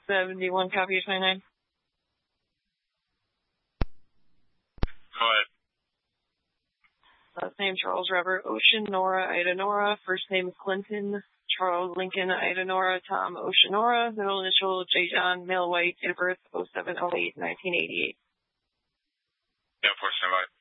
71, copy 29. Go ahead. Last name, Charles Robert Ocean, Nora, Ida Nora. First name, Clinton, Charles Lincoln, Ida Nora, Tom Ocean Nora. Middle initial, J. John, male white, date of birth, 07/08/1988. Yeah, 4 standby.